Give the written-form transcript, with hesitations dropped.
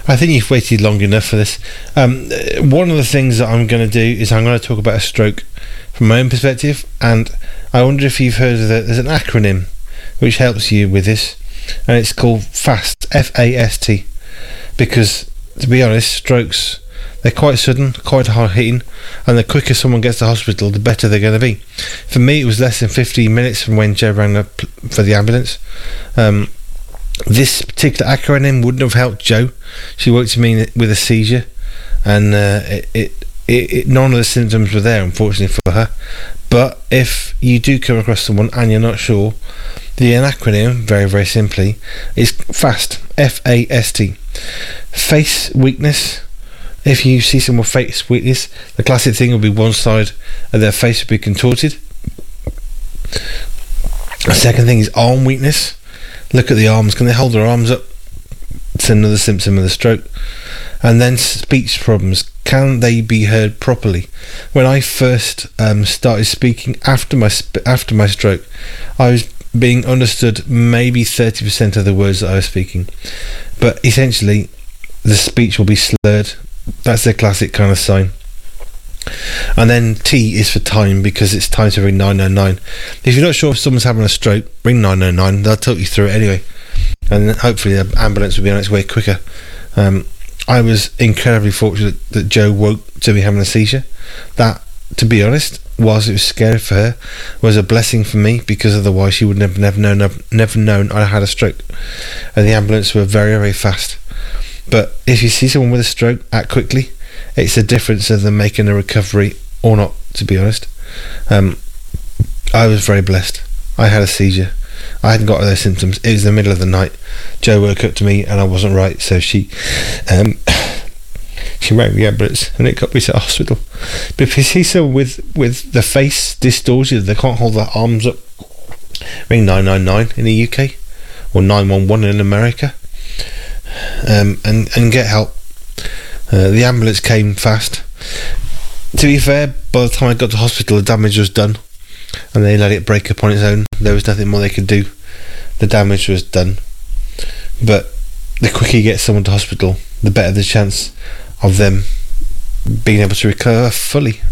I think you've waited long enough for this. One of the things that I'm going to do is I'm going to talk about a stroke from my own perspective, and I wonder if you've heard of it. There's an acronym which helps you with this, and it's called FAST, F-A-S-T, because, to be honest, strokes, they're quite sudden, quite hard-hitting, and the quicker someone gets to hospital, the better they're going to be. For me, it was less than 15 minutes from when Joe rang up for the ambulance. This particular acronym wouldn't have helped Jo. She woke to me with a seizure, and none of the symptoms were there, unfortunately for her. But if you do come across someone and you're not sure, the acronym, very, very simply, is FAST, F-A-S-T. Face weakness. If you see someone with face weakness, the classic thing will be one side of their face will be contorted. The second thing is arm weakness. Look at the arms. Can they hold their arms up? It's another symptom of the stroke. And then speech problems. Can they be heard properly? When I first started speaking after my stroke, I was being understood maybe 30% of the words that I was speaking. But essentially, the speech will be slurred. That's the classic kind of sign. And then T is for time, because it's time to ring 999. If you're not sure if someone's having a stroke, ring 999. They'll talk you through it anyway, and then hopefully the ambulance will be on its way quicker. I was incredibly fortunate that Jo woke to me having a seizure. That, to be honest, whilst it was scary for her, was a blessing for me, because otherwise she would never known I had a stroke. And the ambulance were very, very fast. But if you see someone with a stroke, act quickly. It's a difference of them making a recovery or not, to be honest. I was very blessed. I had a seizure. I hadn't got those symptoms. It was the middle of the night. Jo woke up to me and I wasn't right, so she rang the ambulance and it got me to the hospital. But if you see someone with the face distorted, they can't hold their arms up, ring 999 in the UK or 911 in America, and get help. The ambulance came fast. To be fair, by the time I got to hospital, the damage was done, and they let it break up on its own. There was nothing more they could do. The damage was done. But the quicker you get someone to hospital, the better the chance of them being able to recover fully.